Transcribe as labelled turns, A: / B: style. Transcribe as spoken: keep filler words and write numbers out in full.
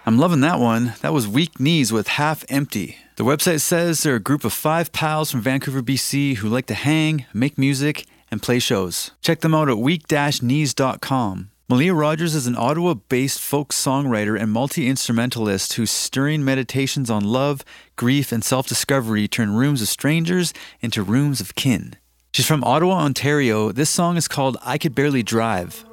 A: I'm loving that one. That was Weak Knees with Half Empty. The website says they're a group of five pals from Vancouver, B C who like to hang, make music, and play shows. Check them out at weak knees dot com. Malia Rogers is an Ottawa-based folk songwriter and multi-instrumentalist whose stirring meditations on love, grief, and self-discovery turn rooms of strangers into rooms of kin. She's from Ottawa, Ontario. This song is called I Could Barely Drive.